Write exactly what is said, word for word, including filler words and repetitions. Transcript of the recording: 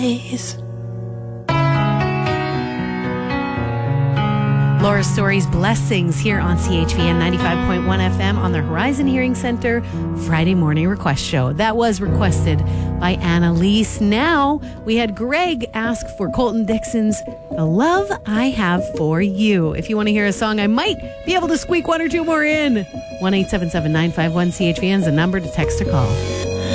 Laura Story's Blessings here on C H V N ninety-five point one F M on the Horizon Hearing Center Friday morning request show. That was requested by Annalise. Now we had Greg ask for Colton Dixon's The Love I Have For You. If you want to hear a song, I might be able to squeak one or two more in. one eight seven seven nine five one C H V N is the number to text or call.